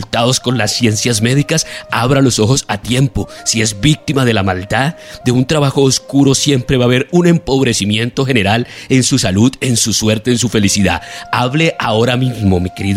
resultados con las ciencias médicas, abra los ojos a tiempo. Si es víctima de la maldad, de un trabajo oscuro, siempre va a haber un empobrecimiento general en su salud, en su suerte, en su felicidad. Hable ahora mismo, mi querido